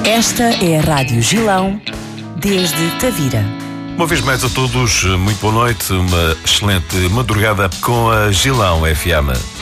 Esta é a Rádio Gilão, desde Tavira. Uma vez mais a todos, muito boa noite, uma excelente madrugada com a Gilão FM.